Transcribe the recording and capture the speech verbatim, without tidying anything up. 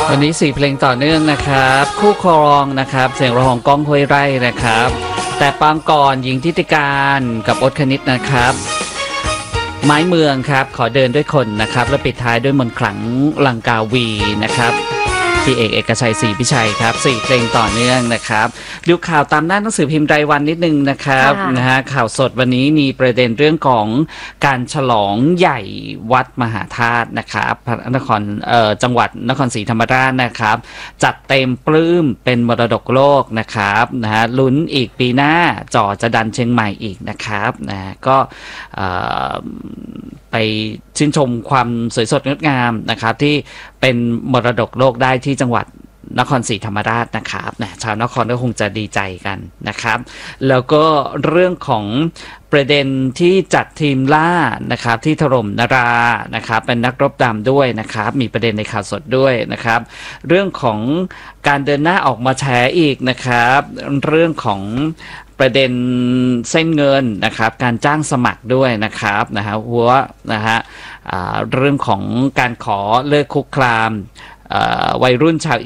วันนี้สี่เพลงต่อเนื่องนะครับคู่ครองนะครับเสียงร้องของก้องห้วยไร่นะครับแต่ปางก่อนหญิงทิติการกับอดคณิตนะครับไม้เมืองครับขอเดินด้วยคนนะครับแล้วปิดท้ายด้วยมนต์ขลังลังกาวีนะครับพี่เอกเอกชัยศรีพิชัยครับสี่เพลงต่อเนื่องนะครับดูข่าวตามหน้าหนังสือพิมพ์รายวันนิดนึงนะครับนะฮะข่าวสดวันนี้มีประเด็นเรื่องของการฉลองใหญ่วัดมหาธาตุนะครับพระนครเอ่อจังหวัดนครศรีธรรมราชนะครับจัดเต็มปลื้มเป็นมรดกโลกนะครับนะฮะลุ้นอีกปีหน้าจ่อจะดันเชียงใหม่อีกนะครับนะก็เอ่อไปชื่นชมความสวยสดงดงามนะครับที่เป็นมรดกโลกได้ที่จังหวัดนครศรีธรรมราชนะครับนะชาวนครก็คงจะดีใจกันนะครับแล้วก็เรื่องของประเด็นที่จัดทีมล่านะครับที่ถล่มนารานะครับเป็นนักรบดำด้วยนะครับมีประเด็นในข่าวสดด้วยนะครับเรื่องของการเดินหน้าออกมาแฉอีกนะครับเรื่องของประเด็นเส้นเงินนะครับการจ้างสมัครด้วยนะครับนะฮะหัวนะฮะเรื่องของการขอเลิกคุกคามวัยรุ่นชาว